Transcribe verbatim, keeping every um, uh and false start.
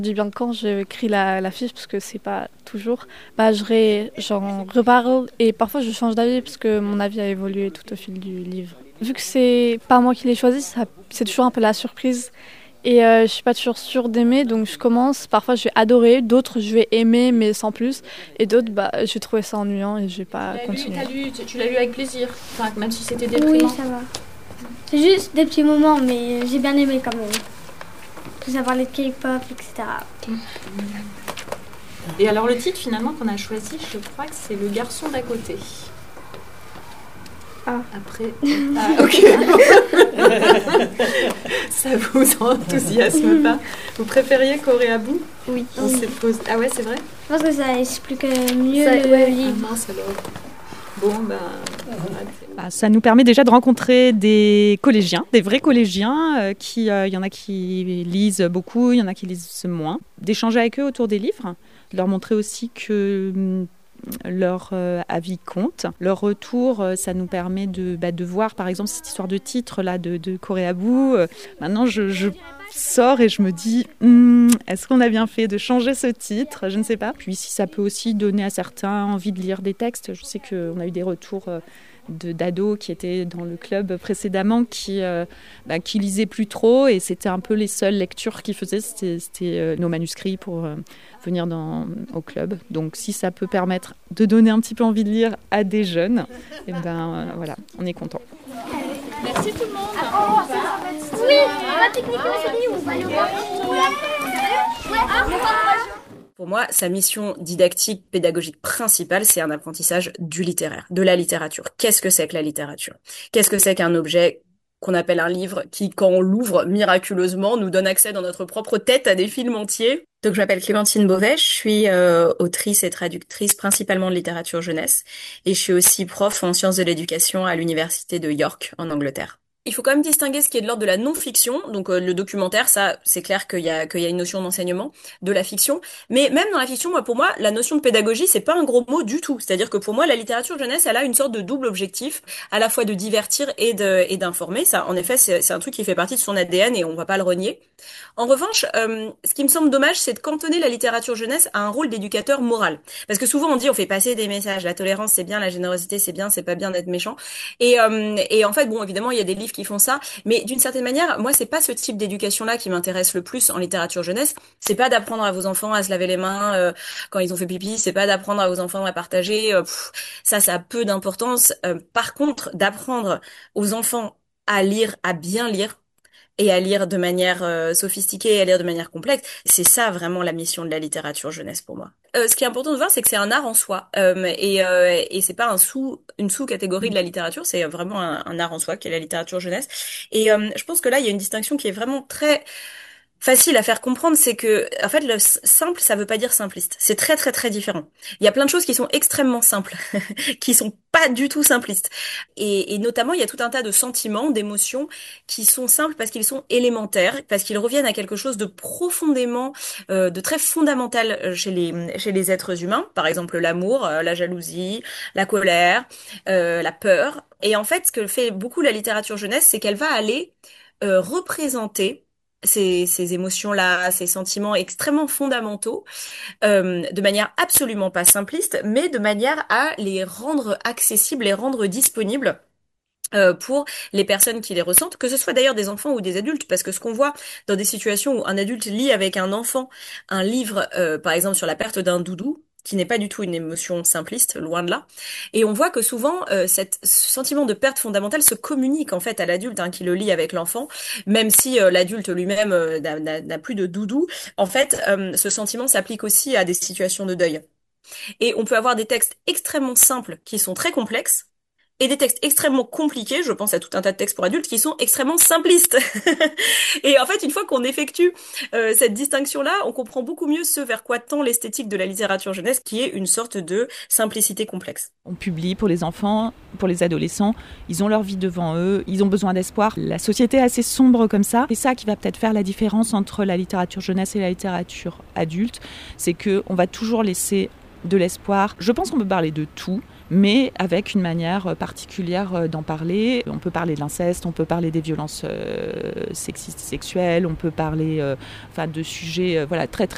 Je dis bien quand j'écris la, la fiche, parce que c'est pas toujours, bah, je ré, j'en reparle et parfois je change d'avis parce que mon avis a évolué tout au fil du livre. Vu que c'est pas moi qui l'ai choisi, ça, c'est toujours un peu la surprise et euh, je suis pas toujours sûre d'aimer, donc je commence, parfois je vais adorer, d'autres je vais aimer mais sans plus, et d'autres bah, je vais trouver ça ennuyant et je vais pas tu continuer. Lu, lu, tu, tu l'as lu avec plaisir, enfin, même si c'était déprimant. Oui, ça va. C'est juste des petits moments, mais j'ai bien aimé quand même. Tout ça parlait de K-pop, et cetera. Et alors le titre finalement qu'on a choisi, je crois que c'est Le garçon d'à côté. Ah. Après. Ah, ok. Ça vous enthousiasme pas? Vous préfériez Koreaboo? Oui. On oui. s'est posé... Ah ouais, c'est vrai? Je pense que ça explique mieux ça, le ouais. livre. Ah mince alors. Bon, ben. Bah, ça nous permet déjà de rencontrer des collégiens, des vrais collégiens. Il euh, qui, euh, y en a qui lisent beaucoup, il y en a qui lisent moins. D'échanger avec eux autour des livres, de leur montrer aussi que hum, leur euh, avis compte. Leur retour, euh, ça nous permet de, bah, de voir, par exemple, cette histoire de titre là, de, de Koreaboo. Euh, maintenant, je, je sors et je me dis, hm, est-ce qu'on a bien fait de changer ce titre? Je ne sais pas. Puis si ça peut aussi donner à certains envie de lire des textes. Je sais qu'on a eu des retours euh, de, d'ados qui étaient dans le club précédemment, qui, euh, bah, qui lisaient plus trop, et c'était un peu les seules lectures qu'ils faisaient, c'était, c'était euh, nos manuscrits pour euh, venir dans, au club. Donc si ça peut permettre de donner un petit peu envie de lire à des jeunes, et ben euh, voilà, on est content. Merci tout le monde. Oui, on va techniquement c'est lui, on va le voir. Pour moi, sa mission didactique, pédagogique principale, c'est un apprentissage du littéraire, de la littérature. Qu'est-ce que c'est que la littérature? Qu'est-ce que c'est qu'un objet qu'on appelle un livre qui, quand on l'ouvre, miraculeusement, nous donne accès dans notre propre tête à des films entiers? Donc, je m'appelle Clémentine Beauvais, je suis euh, autrice et traductrice principalement de littérature jeunesse, et je suis aussi prof en sciences de l'éducation à l'université de York, en Angleterre. Il faut quand même distinguer ce qui est de l'ordre de la non-fiction, donc euh, le documentaire, ça, c'est clair qu'il y a qu'il y a une notion d'enseignement, de la fiction, mais même dans la fiction, moi, pour moi, la notion de pédagogie, c'est pas un gros mot du tout. C'est-à-dire que pour moi, la littérature jeunesse, elle a une sorte de double objectif, à la fois de divertir et de et d'informer. Ça, en effet, c'est c'est un truc qui fait partie de son A D N et on va pas le renier. En revanche, euh, ce qui me semble dommage, c'est de cantonner la littérature jeunesse à un rôle d'éducateur moral, parce que souvent on dit on fait passer des messages, la tolérance c'est bien, la générosité c'est bien, c'est pas bien d'être méchant, et euh, et en fait, bon, évidemment, il y a des livres qui font ça, mais d'une certaine manière, moi, c'est pas ce type d'éducation-là qui m'intéresse le plus en littérature jeunesse. C'est pas d'apprendre à vos enfants à se laver les mains euh, quand ils ont fait pipi, c'est pas d'apprendre à vos enfants à partager, euh, pff, ça, ça a peu d'importance. Euh, par contre, d'apprendre aux enfants à lire, à bien lire, et à lire de manière euh, sophistiquée et à lire de manière complexe, c'est ça vraiment la mission de la littérature jeunesse pour moi. Euh, ce qui est important de voir, c'est que c'est un art en soi, euh, et, euh, et c'est pas un sous, une sous-catégorie de la littérature, c'est vraiment un, un art en soi qui est la littérature jeunesse. Et euh, je pense que là, il y a une distinction qui est vraiment très facile à faire comprendre, c'est que, en fait, le simple, ça veut pas dire simpliste. C'est très, très, très différent. Il y a plein de choses qui sont extrêmement simples, qui sont pas du tout simplistes. Et, et notamment, il y a tout un tas de sentiments, d'émotions qui sont simples parce qu'ils sont élémentaires, parce qu'ils reviennent à quelque chose de profondément, euh, de très fondamental chez les, chez les êtres humains. Par exemple, l'amour, euh, la jalousie, la colère, euh, la peur. Et en fait, ce que fait beaucoup la littérature jeunesse, c'est qu'elle va aller euh, représenter ces, ces émotions-là, ces sentiments extrêmement fondamentaux, euh, de manière absolument pas simpliste, mais de manière à les rendre accessibles, les rendre disponibles euh, pour les personnes qui les ressentent, que ce soit d'ailleurs des enfants ou des adultes, parce que ce qu'on voit dans des situations où un adulte lit avec un enfant un livre, euh, par exemple sur la perte d'un doudou, qui n'est pas du tout une émotion simpliste, loin de là. Et on voit que souvent, euh, cet, ce sentiment de perte fondamentale se communique en fait à l'adulte hein, qui le lit avec l'enfant, même si euh, l'adulte lui-même euh, n'a, n'a, n'a plus de doudou. En fait, euh, ce sentiment s'applique aussi à des situations de deuil. Et on peut avoir des textes extrêmement simples qui sont très complexes, et des textes extrêmement compliqués, je pense à tout un tas de textes pour adultes, qui sont extrêmement simplistes. Et en fait, une fois qu'on effectue euh, cette distinction-là, on comprend beaucoup mieux ce vers quoi tend l'esthétique de la littérature jeunesse, qui est une sorte de simplicité complexe. On publie pour les enfants, pour les adolescents, ils ont leur vie devant eux, ils ont besoin d'espoir. La société est assez sombre comme ça. C'est ça qui va peut-être faire la différence entre la littérature jeunesse et la littérature adulte, c'est qu'on va toujours laisser de l'espoir. Je pense qu'on peut parler de tout, mais avec une manière particulière d'en parler. On peut parler de l'inceste, on peut parler des violences euh, sexistes et sexuelles, on peut parler euh, enfin, de sujets euh, voilà, très très